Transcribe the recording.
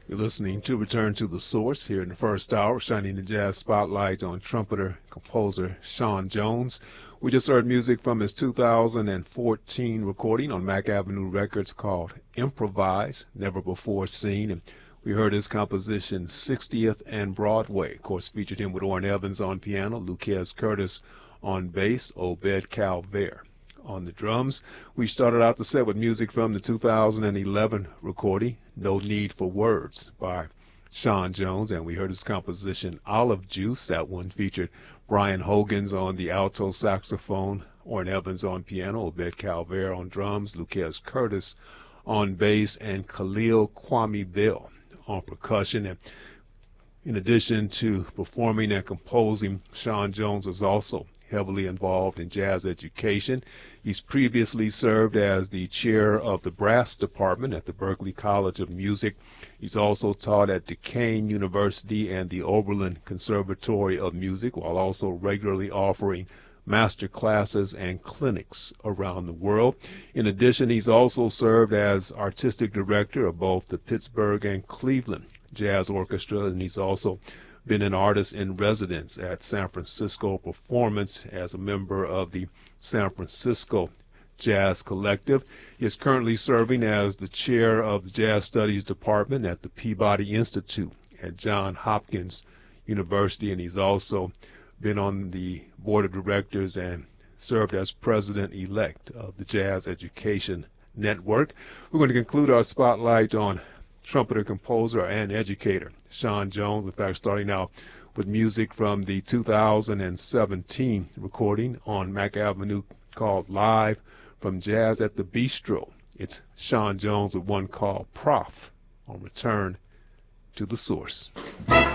You're listening to Return to the Source here in the first hour, shining the jazz spotlight on trumpeter, composer Sean Jones. We just heard music from his 2014 recording on Mack Avenue Records called Improvise, Never Before Seen. And we heard his composition 60th and Broadway. Of course, featured him with Orrin Evans on piano, Lucas Curtis on bass, Obed Calvert on the drums. We started out the set with music from the 2011 recording, No Need for Words, by Sean Jones, and we heard his composition Olive Juice. That one featured Brian Hogan's on the alto saxophone, Orrin Evans on piano, Obed Calvert on drums, Lucas Curtis on bass, and Khalil Kwame Bell on percussion. And in addition to performing and composing, Sean Jones was also heavily involved in jazz education. He's previously served as the chair of the brass department at the Berklee College of Music. He's also taught at Duquesne University and the Oberlin Conservatory of Music, while also regularly offering master classes and clinics around the world. In addition, he's also served as artistic director of both the Pittsburgh and Cleveland Jazz Orchestra, and he's also been an artist in residence at San Francisco Performance as a member of the San Francisco Jazz Collective. He is currently serving as the chair of the Jazz Studies Department at the Peabody Institute at Johns Hopkins University, and he's also been on the board of directors and served as president-elect of the Jazz Education Network. We're going to conclude our spotlight on trumpeter, composer, and educator Sean Jones. In fact, starting out with music from the 2017 recording on Mack Avenue called Live from Jazz at the Bistro. It's Sean Jones with one called Prof on Return to the Source.